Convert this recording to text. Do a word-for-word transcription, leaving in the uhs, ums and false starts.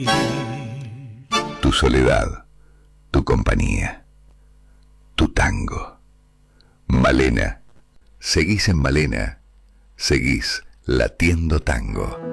Tu soledad, tu compañía, tu tango. Malena, seguís en Malena, seguís latiendo tango.